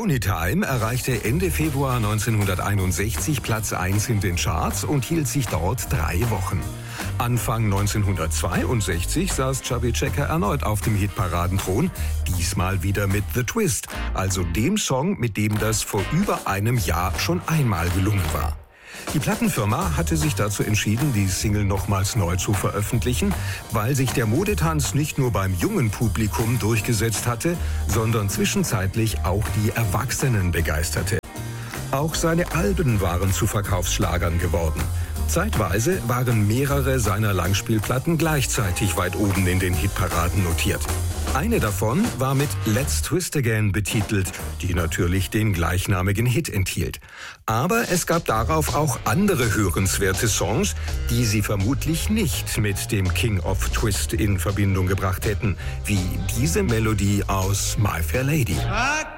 Pony Time erreichte Ende Februar 1961 Platz 1 in den Charts und hielt sich dort 3 Wochen. Anfang 1962 saß Chubby Checker erneut auf dem Hitparadenthron, diesmal wieder mit The Twist, also dem Song, mit dem das vor über einem Jahr schon einmal gelungen war. Die Plattenfirma hatte sich dazu entschieden, die Single nochmals neu zu veröffentlichen, weil sich der Modetanz nicht nur beim jungen Publikum durchgesetzt hatte, sondern zwischenzeitlich auch die Erwachsenen begeisterte. Auch seine Alben waren zu Verkaufsschlagern geworden. Zeitweise waren mehrere seiner Langspielplatten gleichzeitig weit oben in den Hitparaden notiert. Eine davon war mit Let's Twist Again betitelt, die natürlich den gleichnamigen Hit enthielt. Aber es gab darauf auch andere hörenswerte Songs, die sie vermutlich nicht mit dem King of Twist in Verbindung gebracht hätten, wie diese Melodie aus My Fair Lady.